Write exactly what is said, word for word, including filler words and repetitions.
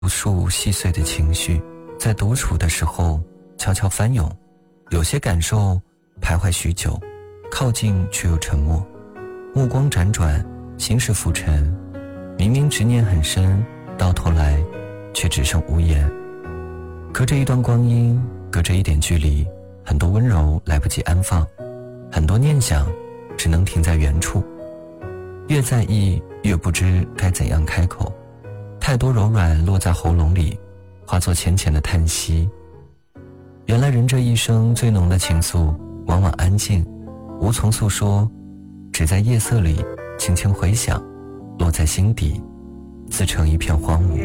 无数细碎的情绪在独处的时候悄悄翻涌，有些感受徘徊许久，靠近却又沉默，目光辗转，心事浮沉，明明执念很深，到头来却只剩无言。隔着一段光阴，隔着一点距离，很多温柔来不及安放，很多念想只能停在原处。越在意越不知该怎样开口，太多柔软落在喉咙里，化作浅浅的叹息。原来人这一生最浓的情愫往往安静，无从诉说，只在夜色里轻轻回响，落在心底，自成一片荒芜。